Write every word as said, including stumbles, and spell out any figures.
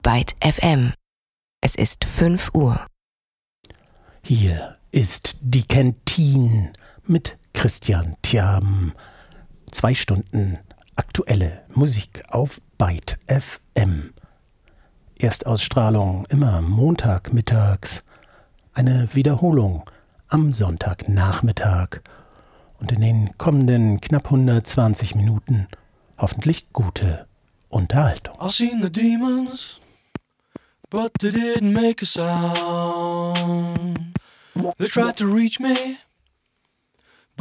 Byte F M. Es ist fünf Uhr. Hier ist die Canteen mit Christian Thiam. Zwei Stunden aktuelle Musik auf Byte F M. Erstausstrahlung immer Montagmittags, eine Wiederholung am Sonntagnachmittag und in den kommenden knapp hundertzwanzig Minuten hoffentlich gute Unterhaltung. I've seen the demons, but they didn't make a sound. They tried to reach me,